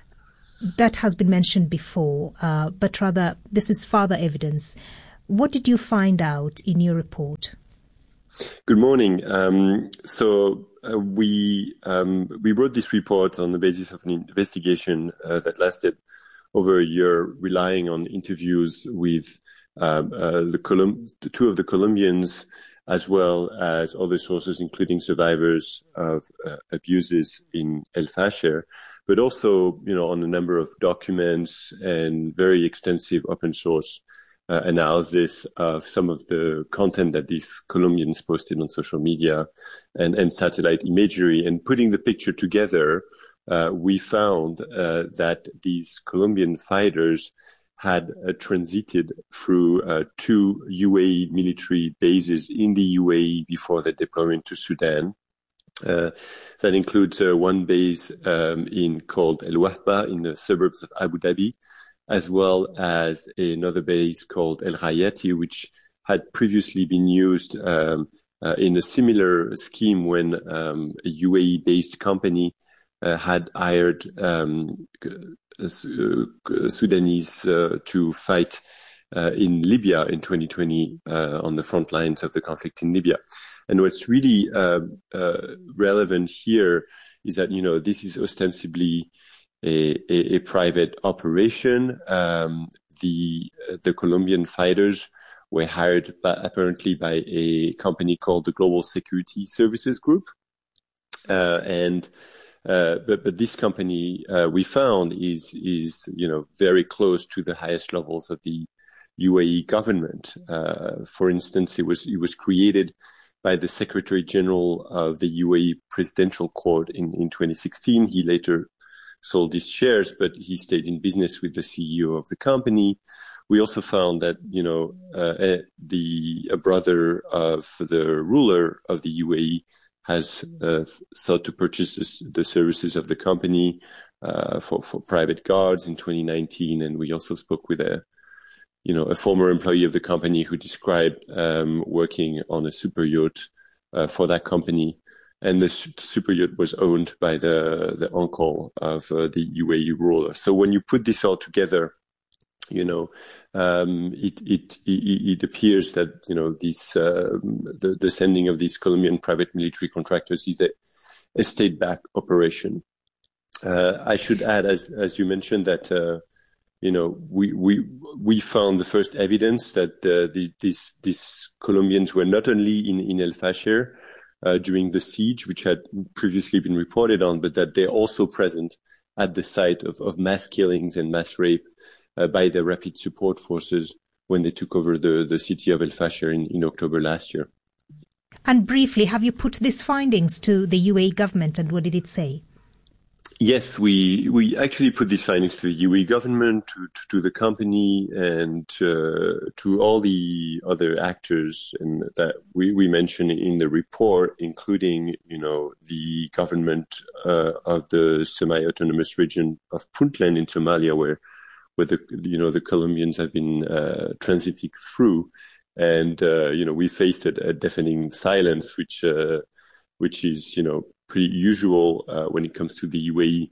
That has been mentioned before, uh, but rather this is further evidence. What did you find out in your report? Good morning. Um, so uh, we um, we wrote this report on the basis of an investigation uh, that lasted over a year, relying on interviews with um, uh, the, Colum- the two of the Colombians, as well as other sources, including survivors of uh, abuses in El Fasher, but also, you know, on a number of documents and very extensive open source uh, analysis of some of the content that these Colombians posted on social media and, and satellite imagery. And putting the picture together, uh, we found uh, that these Colombian fighters had uh, transited through uh, two U A E military bases in the U A E before their deployment to Sudan. Uh, that includes uh, one base um, in called El Wahba in the suburbs of Abu Dhabi, as well as another base called El Rayati, which had previously been used um, uh, in a similar scheme when um, a U A E-based company uh, had hired um, uh, Sudanese uh, to fight uh, in Libya in twenty twenty uh, on the front lines of the conflict in Libya. And what's really uh, uh, relevant here is that, you know, this is ostensibly a, a, a private operation. Um, the the Colombian fighters were hired by, apparently by a company called the Global Security Services Group, uh, and uh, but but this company uh, we found is is you know very close to the highest levels of the U A E government. Uh, for instance, it was it was created by the Secretary General of the U A E Presidential Court in, in twenty sixteen. He later sold his shares, but he stayed in business with the C E O of the company. We also found that, you know, uh, the a brother of the ruler of the U A E has uh, sought to purchase this, the services of the company uh, for, for private guards in twenty nineteen. And we also spoke with a you know, a former employee of the company who described um, working on a super yacht uh, for that company. And the super yacht was owned by the, the uncle of uh, the U A E ruler. So when you put this all together, you know, um, it, it, it, it appears that, you know, this, uh, the, the sending of these Colombian private military contractors is a, a state-backed operation. Uh, I should add, as, as you mentioned, that, uh, you know, we, we, we found the first evidence that uh, the, these, these Colombians were not only in, in El Fasher uh, during the siege, which had previously been reported on, but that they're also present at the site of, of mass killings and mass rape uh, by the Rapid Support Forces when they took over the, the city of El Fasher in, in October last year. And briefly, have you put these findings to the U A E government, and what did it say? Yes, we we actually put these findings to the U A E government, to, to, to the company, and uh, to all the other actors and that we, we mentioned in the report, including, you know, the government uh, of the semi-autonomous region of Puntland in Somalia, where where the you know the Colombians have been uh, transiting through, and uh, you know we faced a, a deafening silence, which uh, which is you know. pretty usual uh, when it comes to the U A E.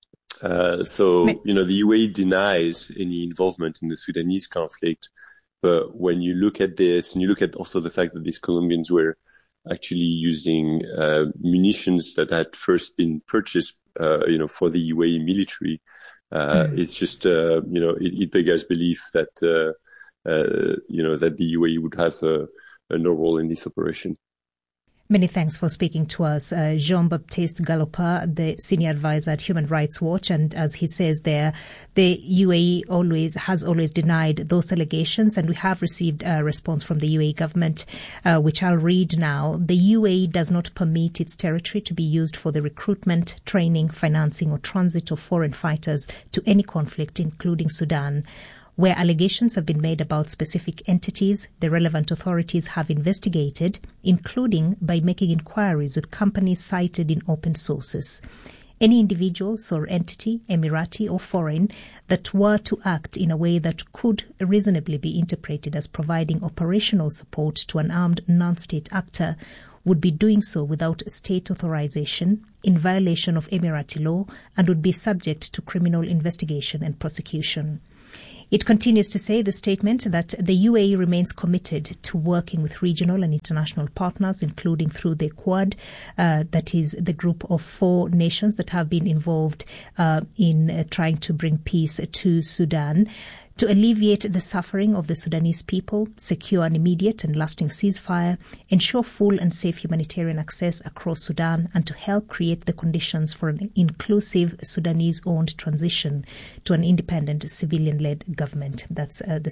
Uh, so, you know, the U A E denies any involvement in the Sudanese conflict. But when you look at this, and you look at also the fact that these Colombians were actually using uh, munitions that had first been purchased, uh, you know, for the U A E military, Uh, mm. It's just, uh, you know, it, it beggars belief that, uh, uh, you know, that the U A E would have a, a no role in this operation. Many thanks for speaking to us, uh, Jean-Baptiste Galopin, the senior advisor at Human Rights Watch. And as he says there, the U A E always has always denied those allegations. And we have received a response from the U A E government, uh, which I'll read now. The U A E does not permit its territory to be used for the recruitment, training, financing or transit of foreign fighters to any conflict, including Sudan. Where allegations have been made about specific entities, the relevant authorities have investigated, including by making inquiries with companies cited in open sources. Any individuals or entity, Emirati or foreign, that were to act in a way that could reasonably be interpreted as providing operational support to an armed non-state actor would be doing so without state authorization, in violation of Emirati law, and would be subject to criminal investigation and prosecution. It continues to say, the statement, that the U A E remains committed to working with regional and international partners, including through the Quad, uh, that is the group of four nations that have been involved uh, in uh, trying to bring peace to Sudan, to alleviate the suffering of the Sudanese people, secure an immediate and lasting ceasefire, ensure full and safe humanitarian access across Sudan, and to help create the conditions for an inclusive Sudanese-owned transition to an independent civilian-led government. That's uh, the